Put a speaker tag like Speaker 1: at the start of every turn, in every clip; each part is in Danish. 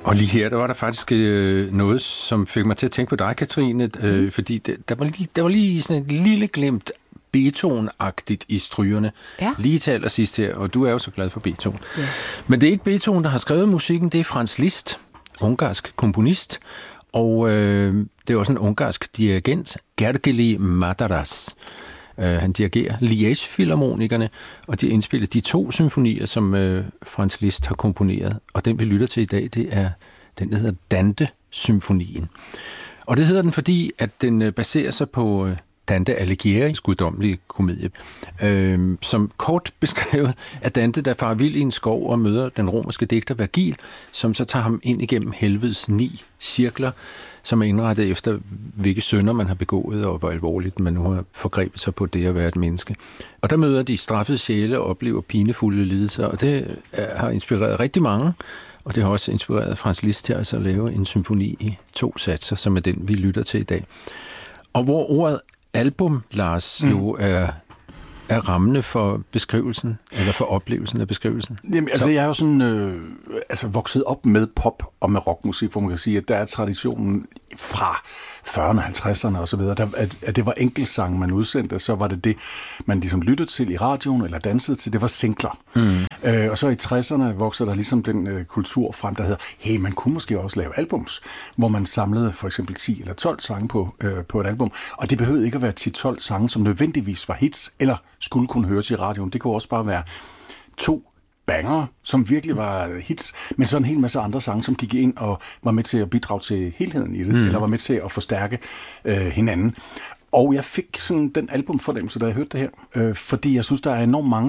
Speaker 1: Og lige her, der var der faktisk noget, som fik mig til at tænke på dig, Katrine, fordi der var lige sådan et lille glimt Beethoven-agtigt i strygerne. Ja. Lige til allersidst her, og du er jo så glad for Beethoven. Ja. Men det er ikke Beethoven, der har skrevet musikken, det er Franz Liszt, ungarsk komponist, og det er også en ungarsk dirigent, Gergely Madaras. Han dirigerer Liège-filharmonikerne, og de har indspillet de 2 symfonier, som Franz Liszt har komponeret. Og den, vi lytter til i dag, det er den, der hedder Dante-symfonien. Og det hedder den, fordi at den baserer sig på Dante Alighieri's guddommelige komedie, som kort beskrevet er Dante, der farer vild i en skov og møder den romerske digter Vergil, som så tager ham ind igennem helvedes 9 cirkler, som er indrettet efter, hvilke synder man har begået, og hvor alvorligt man nu har forgrebet sig på det at være et menneske. Og der møder de straffede sjæle og oplever pinefulde lidelser, og det har inspireret rigtig mange, og det har også inspireret Franz Liszt til at lave en symfoni i 2 satser, som er den, vi lytter til i dag. Og hvor ordet album, Lars, jo er rammende for beskrivelsen, eller for oplevelsen af beskrivelsen?
Speaker 2: Jamen, altså, jeg er jo sådan vokset op med pop og med rockmusik, hvor man kan sige, at der er traditionen fra 40'erne, 50'erne og så videre, at det var enkeltsange, man udsendte, så var det, man ligesom lyttede til i radioen, eller dansede til, det var singler. Og så i 60'erne voksede der ligesom den kultur frem, der hedder, hey, man kunne måske også lave albums, hvor man samlede for eksempel 10 eller 12 sange på et album, og det behøvede ikke at være 10-12 sange, som nødvendigvis var hits, eller skulle kunne høres i radioen. Det kunne også bare være 2 banger, som virkelig var hits, men så en hel masse andre sange, som gik ind og var med til at bidrage til helheden i det, eller var med til at forstærke hinanden. Og jeg fik sådan den albumfornemmelse, da jeg hørte det her, fordi jeg synes, der er enormt mange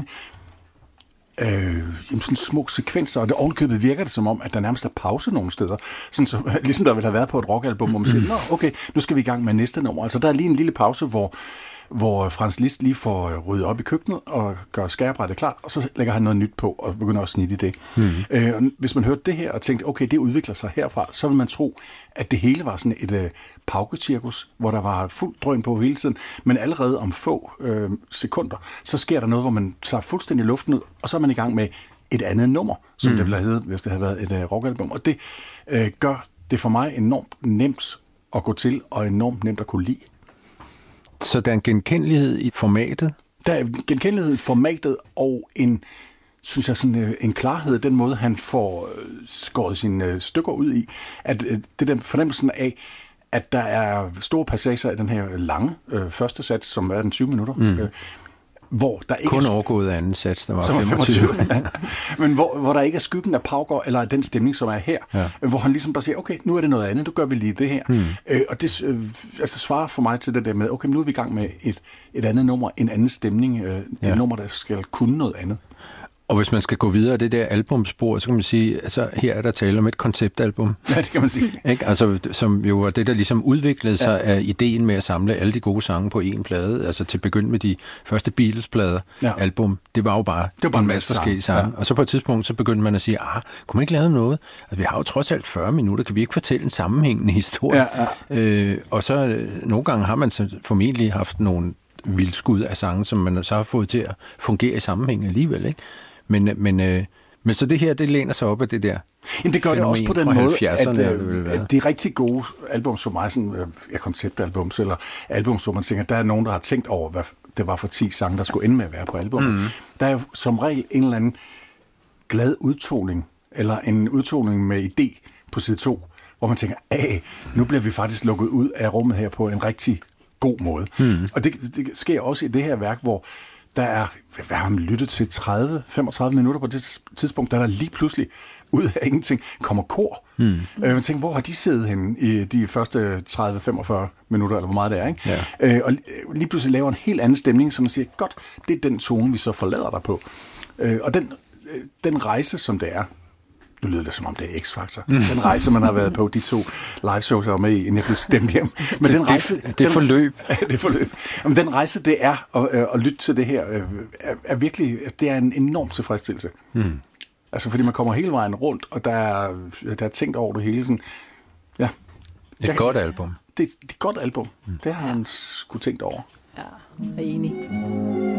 Speaker 2: sådan små sekvenser, og det ovenkøbet virker det som om, at der nærmest er pause nogle steder, sådan så, ligesom der ville have været på et rockalbum, hvor man siger, nå, okay, nu skal vi i gang med næste nummer. Altså der er lige en lille pause, hvor Franz Liszt lige får ryddet op i køkkenet og gør skærebrættet klar, og så lægger han noget nyt på og begynder at snitte i det. Hvis man hørte det her og tænkte, okay, det udvikler sig herfra, så vil man tro, at det hele var sådan et paukecirkus, hvor der var fuld drøn på hele tiden, men allerede om få sekunder, så sker der noget, hvor man tager fuldstændig luften ud, og så er man i gang med et andet nummer, som det ville have heddet, hvis det havde været et rockalbum. Og det gør det for mig enormt nemt at gå til, og enormt nemt at kunne lide.
Speaker 1: Så der er en genkendelighed i formatet?
Speaker 2: Der er en genkendelighed i formatet, og synes jeg, sådan en klarhed, den måde, han får skåret sine stykker ud i, at det der fornemmelsen af, at der er store passager i den her lange første sats, som er den 20 minutter, hvor der ikke
Speaker 1: kun overgået af anden sats, der var 25.
Speaker 2: Men hvor der ikke er skyggen af Pauker, eller den stemning, som er her, hvor han ligesom bare siger, okay, nu er det noget andet, nu gør vi lige det her. Og det svarer for mig til det der med, okay, nu er vi i gang med et andet nummer, en anden stemning, et nummer, der skal kunne noget andet.
Speaker 1: Og hvis man skal gå videre af det der albumspor, så kan man sige, altså her er der tale om et konceptalbum.
Speaker 2: Ja, det kan man sige.
Speaker 1: Ikke? Altså, som jo var det, der ligesom udviklede sig af ideen med at samle alle de gode sange på én plade. Altså til begyndt med de første Beatles-plader, album. Det var jo bare en masse forskellige sange. Ja. Og så på et tidspunkt, så begyndte man at sige, kunne man ikke lave noget? Altså, vi har jo trods alt 40 minutter, kan vi ikke fortælle en sammenhængende historie? Ja. Og så nogle gange har man så formentlig haft nogle vildskud af sange, som man så har fået til at fungere i sammenhæng alligevel, ikke? Men så det her, det læner sig op af det der.
Speaker 2: Jamen det gør det også på den måde,
Speaker 1: at
Speaker 2: de rigtig gode albums for mig, sådan konceptalbums, eller albums, hvor man tænker, der er nogen, der har tænkt over, hvad det var for 10 sange, der skulle ende med at være på albumet. Der er jo som regel en eller anden glad udtoning, eller en udtoning med idé på side 2, hvor man tænker, nu bliver vi faktisk lukket ud af rummet her på en rigtig god måde. Og det sker også i det her værk, hvor der er, hvad har man lyttet til, 30-35 minutter på det tidspunkt, der lige pludselig ud af ingenting kommer kor. Man tænker, hvor har de siddet henne i de første 30-45 minutter, eller hvor meget det er, ikke? Ja. Og lige pludselig laver en helt anden stemning, som man siger, godt, det er den tone, vi så forlader dig på. Og den rejse, som det er, nu lyder det som om det er X-Factor. Den rejse, man har været på, de 2 live shows, jeg var med i, inden jeg blev stemt hjem. Men den rejse,
Speaker 1: det forløb.
Speaker 2: Det forløb. Men den rejse, det er at lytte til det her, er virkelig, det er en enorm tilfredsstillelse. Altså, fordi man kommer hele vejen rundt, og der er tænkt over det hele. Sådan,
Speaker 1: et godt album.
Speaker 2: Det er et godt album. Det har han sgu tænkt over.
Speaker 3: Ja, jeg er enig.